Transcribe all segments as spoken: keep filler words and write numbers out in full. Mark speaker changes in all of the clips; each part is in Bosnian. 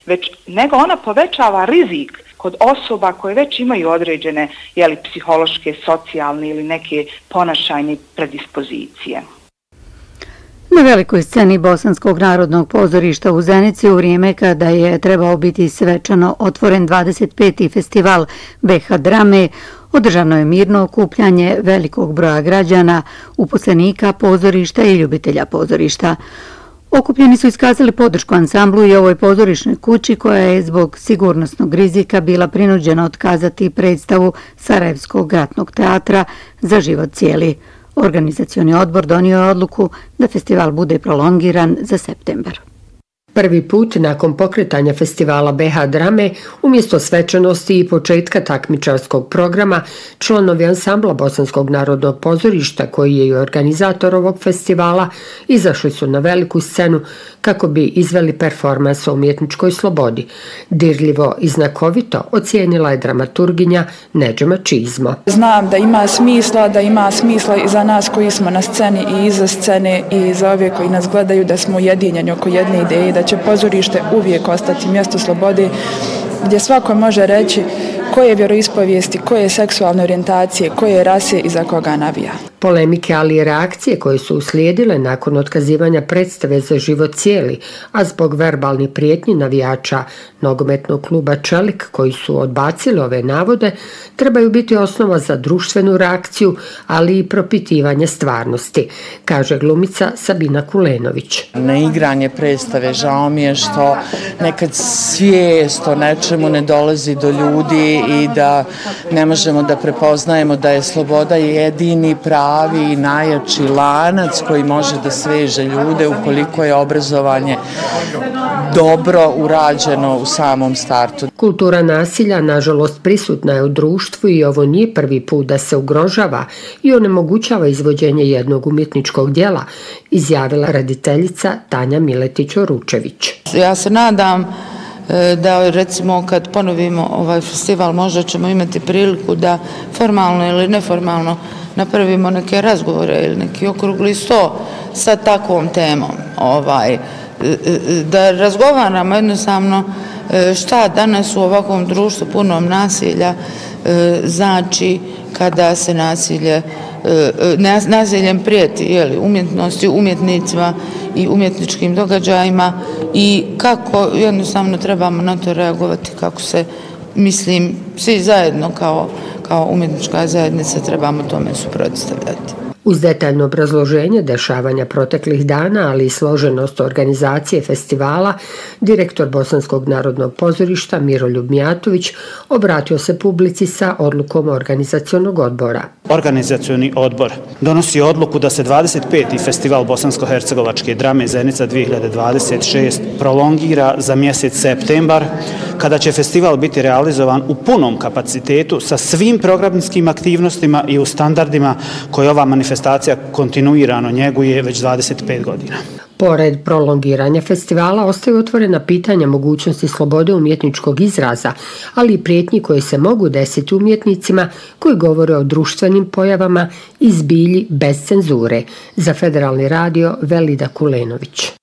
Speaker 1: već nego ona povećava rizik kod osoba koje već imaju određene jeli, psihološke, socijalne ili neke ponašajne predispozicije.
Speaker 2: Na velikoj sceni Bosanskog narodnog pozorišta u Zenici u vrijeme kada je trebao biti svečano otvoren dvadeset peti festival B H drame, održano je mirno okupljanje velikog broja građana, uposlenika pozorišta i ljubitelja pozorišta. Okupljeni su iskazali podršku ansamblu i ovoj pozorišnoj kući koja je zbog sigurnosnog rizika bila prinuđena otkazati predstavu Sarajevskog ratnog teatra Za život cijeli. Organizacioni odbor donio je odluku da festival bude prolongiran za septembar.
Speaker 3: Prvi put nakon pokretanja festivala B H drame, umjesto svečanosti i početka takmičarskog programa, članovi ansambla Bosanskog narodnog pozorišta, koji je i organizator ovog festivala, izašli su na veliku scenu kako bi izveli performans o umjetničkoj slobodi. Dirljivo i znakovito ocijenila je dramaturginja Nedžema Čizmo.
Speaker 4: Znam da ima smisla, da ima smisla i za nas koji smo na sceni i iza scene i za ove koji nas gledaju da smo ujedinjeni oko jedne ideje, da će pozorište uvijek ostati mjesto slobode gdje svako može reći koje vjeroispovijesti, koje seksualne orijentacije, koje rase i za koga navija.
Speaker 3: Polemike, ali i reakcije koje su uslijedile nakon otkazivanja predstave Za život cijeli, a zbog verbalnih prijetnji navijača nogometnog kluba Čelik koji su odbacili ove navode, trebaju biti osnova za društvenu reakciju, ali i propitivanje stvarnosti, kaže glumica Sabina Kulenović.
Speaker 5: Neigranje predstave, žao mi je što nekad svijest o nečemu ne dolazi do ljudi i da ne možemo da prepoznajemo da je sloboda jedini pravi i najjači lanac koji može da sveže ljude ukoliko je obrazovanje dobro urađeno u samom startu.
Speaker 3: Kultura nasilja, nažalost, prisutna je u društvu i ovo nije prvi put da se ugrožava i onemogućava izvođenje jednog umjetničkog djela, izjavila rediteljica Tanja Miletić-Oručević.
Speaker 6: Ja se nadam da recimo kad ponovimo ovaj festival možda ćemo imati priliku da formalno ili neformalno napravimo neke razgovore ili neki okrugli sto sa takvom temom. Ovaj, da razgovaramo jednostavno šta danas u ovakvom društvu punom nasilja znači kada se nasilje, nasiljem prijeti jeli, umjetnosti, umjetnicima i umjetničkim događajima i kako jednostavno trebamo na to reagovati, kako se, mislim, svi zajedno kao, kao umjetnička zajednica trebamo tome suprotstavljati.
Speaker 3: Uz detaljno obrazloženje dešavanja proteklih dana, ali i složenost organizacije festivala, direktor Bosanskog narodnog pozorišta Miroljub Mijatović obratio se publici sa odlukom organizacionog odbora.
Speaker 7: Organizacioni odbor donosi odluku da se dvadeset peti festival bosansko-hercegovačke drame Zenica dvije hiljade dvadeset šest prolongira za mjesec septembar, kada će festival biti realizovan u punom kapacitetu sa svim programskim aktivnostima i u standardima koje ova manifestacija kontinuirano njeguje već dvadeset pet godina.
Speaker 3: Pored prolongiranja festivala ostaju otvorena pitanja mogućnosti slobode umjetničkog izraza, ali i prijetnji koje se mogu desiti umjetnicima koji govore o društvenim pojavama i zbilji bez cenzure. Za Federalni radio Velida Kulenović.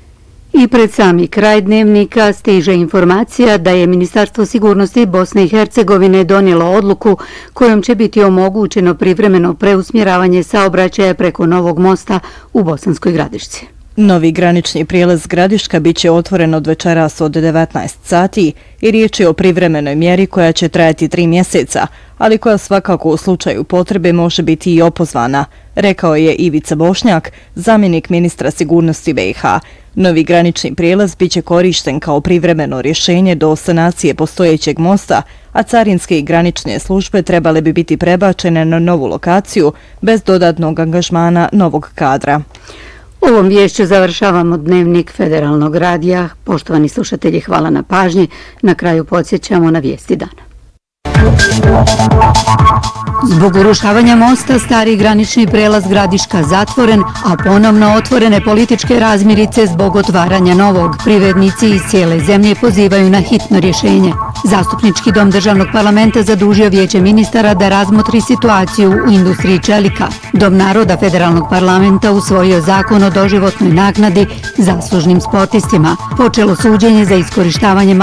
Speaker 2: I pred sami kraj dnevnika stiže informacija da je Ministarstvo sigurnosti Bosne i Hercegovine donijelo odluku kojom će biti omogućeno privremeno preusmjeravanje saobraćaja preko Novog mosta u Bosanskoj Gradišci.
Speaker 8: Novi granični prijelaz Gradiška bit će otvoren od večeras od devetnaest sati i riječ je o privremenoj mjeri koja će trajati tri mjeseca, ali koja svakako u slučaju potrebe može biti i opozvana, rekao je Ivica Bošnjak, zamjenik ministra sigurnosti B i H. Novi granični prijelaz bit će korišten kao privremeno rješenje do sanacije postojećeg mosta, a carinske i granične službe trebale bi biti prebačene na novu lokaciju bez dodatnog angažmana novog kadra.
Speaker 2: U ovom viješću završavamo dnevnik Federalnog radija. Poštovani slušatelji, hvala na pažnji. Na kraju podsjećamo na vijesti dana. Zbog urušavanja mosta stari granični prelaz Gradiška zatvoren, a ponovno otvorene političke razmirice zbog otvaranja novog. Privrednici iz cijele zemlje pozivaju na hitno rješenje. Zastupnički dom državnog parlamenta zadužio vijeće ministara da razmotri situaciju u industriji čelika. Dom naroda federalnog parlamenta usvojio zakon o doživotnoj naknadi zaslužnim sportistima. Počelo suđenje za iskorištavanje